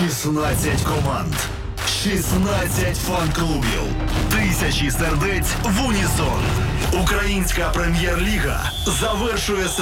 16 команд, 16 фан-клубів, тисячі сердець в унісон. Українська прем'єр-ліга завершує